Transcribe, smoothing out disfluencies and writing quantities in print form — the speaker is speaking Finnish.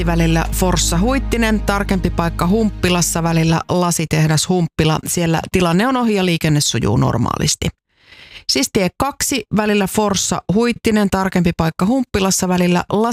välillä Forssa-Huittinen, tarkempi paikka Humppilassa välillä Lasitehdas Humppila. Siellä tilanne on ohi ja liikenne sujuu normaalisti. Siis tie 2 välillä Forssa-Huittinen, tarkempi paikka Humppilassa välillä